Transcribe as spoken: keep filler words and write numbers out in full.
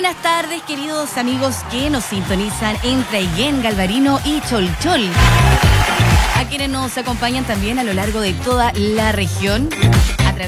buenas tardes, queridos amigos que nos sintonizan en Traiguén, Galvarino y Cholchol. A quienes nos acompañan también a lo largo de toda la región.